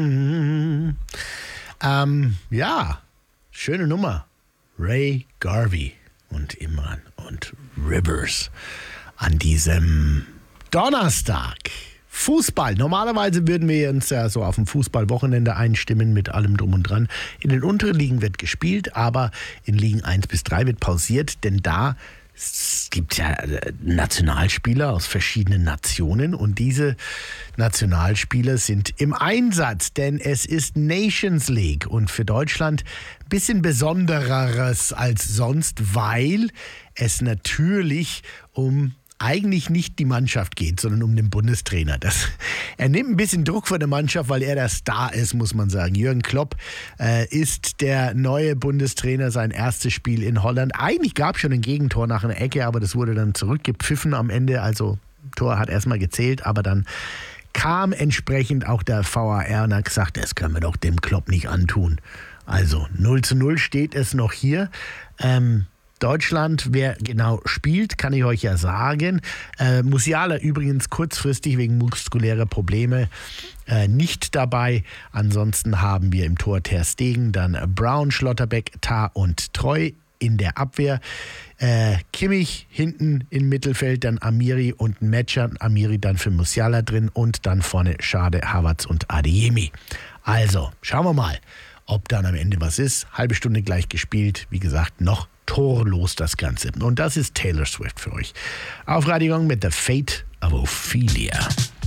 Ja, schöne Nummer. Ray Garvey und Imran und Rivers an diesem Donnerstag. Fußball. Normalerweise würden wir uns ja so auf ein Fußballwochenende einstimmen mit allem drum und dran. In den unteren Ligen wird gespielt, aber in Ligen 1 bis 3 wird pausiert, denn da gibt es ja Nationalspieler aus verschiedenen Nationen und diese Nationalspieler sind im Einsatz, denn es ist Nations League und für Deutschland ein bisschen Besondereres als sonst, weil es natürlich um eigentlich nicht die Mannschaft geht, sondern um den Bundestrainer. Er nimmt ein bisschen Druck von der Mannschaft, weil er der Star ist, muss man sagen. Jürgen Klopp ist der neue Bundestrainer, sein erstes Spiel in Holland. Eigentlich gab es schon ein Gegentor nach einer Ecke, aber das wurde dann zurückgepfiffen am Ende. Also Tor hat erstmal gezählt, aber dann kam entsprechend auch der VAR und hat gesagt, das können wir doch dem Klopp nicht antun. Also 0:0 steht es noch hier. Deutschland, wer genau spielt, kann ich euch ja sagen. Musiala übrigens kurzfristig wegen muskulärer Probleme nicht dabei. Ansonsten haben wir im Tor Ter Stegen, dann Brown, Schlotterbeck, Tah und Treu in der Abwehr. Kimmich hinten im Mittelfeld, dann Amiri und Metscher. Amiri dann für Musiala drin und dann vorne Schade, Havertz und Adeyemi. Also, schauen wir mal, ob dann am Ende was ist. Halbe Stunde gleich gespielt. Wie gesagt, noch torlos das Ganze. Und das ist Taylor Swift für euch. Auf Radio Gong mit The Fate of Ophelia.